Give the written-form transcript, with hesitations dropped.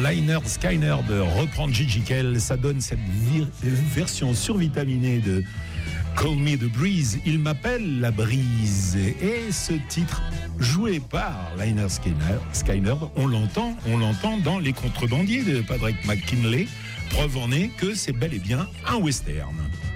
Lynyrd Skynyrd reprend Gigi Kell, ça donne cette version survitaminée de Call Me the Breeze, il m'appelle la brise. Et ce titre, joué par Lynyrd Skynyrd, on l'entend dans Les Contrebandiers de Padraig McKinley. Preuve en est que c'est bel et bien un western.